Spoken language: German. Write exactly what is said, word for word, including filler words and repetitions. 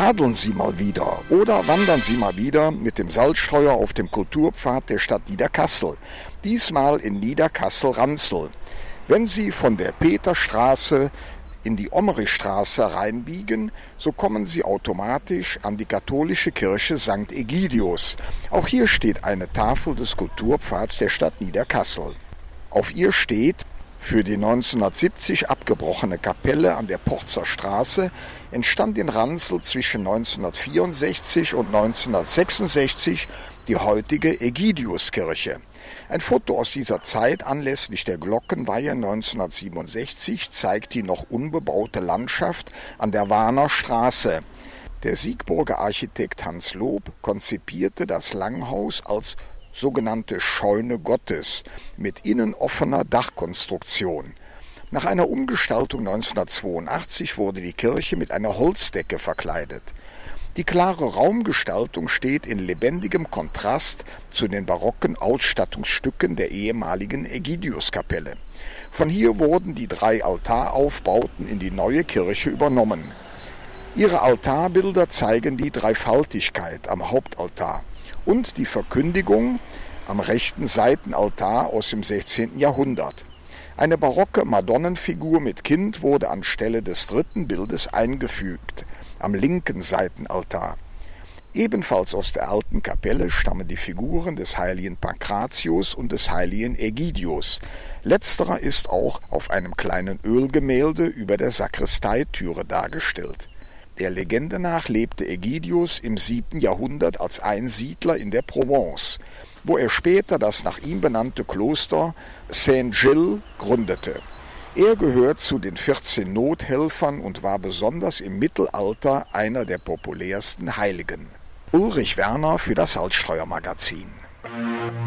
Radeln Sie mal wieder oder wandern Sie mal wieder mit dem Salzstreuer auf dem Kulturpfad der Stadt Niederkassel, diesmal in Niederkassel-Ranzel. Wenn Sie von der Peterstraße in die Ommerichstraße reinbiegen, so kommen Sie automatisch an die katholische Kirche Sankt Egidius. Auch hier steht eine Tafel des Kulturpfads der Stadt Niederkassel. Auf ihr steht: Für die neunzehnhundertsiebzig abgebrochene Kapelle an der Porzer Straße entstand in Ranzel zwischen neunzehnhundertvierundsechzig und neunzehnhundertsechsundsechzig die heutige Egidiuskirche. Ein Foto aus dieser Zeit anlässlich der Glockenweihe neunzehnhundertsiebenundsechzig zeigt die noch unbebaute Landschaft an der Warner Straße. Der Siegburger Architekt Hans Lob konzipierte das Langhaus als sogenannte Scheune Gottes mit innen offener Dachkonstruktion. Nach einer Umgestaltung neunzehnhundertzweiundachtzig wurde die Kirche mit einer Holzdecke verkleidet. Die klare Raumgestaltung steht in lebendigem Kontrast zu den barocken Ausstattungsstücken der ehemaligen Ägidiuskapelle. Von hier wurden die drei Altaraufbauten in die neue Kirche übernommen. Ihre Altarbilder zeigen die Dreifaltigkeit am Hauptaltar und die Verkündigung am rechten Seitenaltar aus dem sechzehnten Jahrhundert. Eine barocke Madonnenfigur mit Kind wurde anstelle des dritten Bildes eingefügt, am linken Seitenaltar. Ebenfalls aus der alten Kapelle stammen die Figuren des heiligen Pankratius und des heiligen Ägidius. Letzterer ist auch auf einem kleinen Ölgemälde über der Sakristeitüre dargestellt. Der Legende nach lebte Ägidius im siebten Jahrhundert als Einsiedler in der Provence, wo er später das nach ihm benannte Kloster Saint-Gilles gründete. Er gehört zu den vierzehn Nothelfern und war besonders im Mittelalter einer der populärsten Heiligen. Ulrich Werner für das Salzstreuer-Magazin.